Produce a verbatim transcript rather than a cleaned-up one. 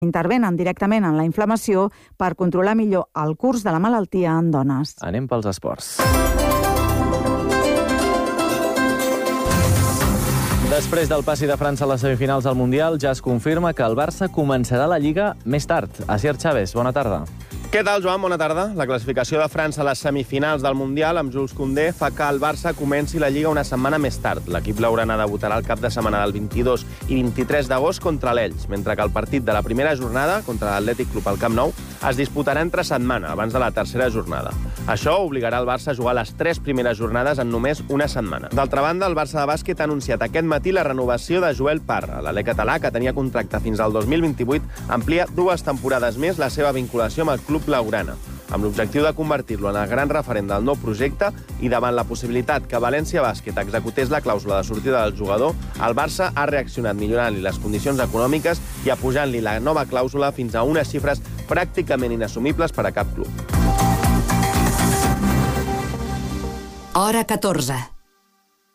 intervenen directament en la inflamació per controlar millor el curs de la malaltia en dones. Anem pels esports. Després del passi de França a les semifinals del Mundial, ja es confirma que el Barça començarà la Lliga més tard. Asier Chávez, bona tarda. Què tal, Joan? Bona tarda. La classificació de França a les semifinals del Mundial amb Jules Koundé fa que el Barça comenci la Lliga una setmana més tard. L'equip blaugrana debutarà el cap de setmana del vint-i-dos i vint-i-tres d'agost contra l'Elx, mentre que el partit de la primera jornada contra l'Atlètic Club al Camp Nou es disputarà entre setmana, abans de la tercera jornada. Això obligarà el Barça a jugar les tres primeres jornades en només una setmana. D'altra banda, el Barça de bàsquet ha anunciat aquest matí la renovació de Joel Parra. L'alè català, que tenia contracte fins al dos mil vint-i-vuit, amplia dues temporades més la seva vinculació amb el club blaugrana, amb l'objectiu de convertir-lo en el gran referent del nou projecte, i davant la possibilitat que València Bàsquet executés la clàusula de sortida del jugador, el Barça ha reaccionat millorant-li les condicions econòmiques i apujant-li la nova clàusula fins a unes xifres pràcticament inassumibles per a cap club. Hora catorze.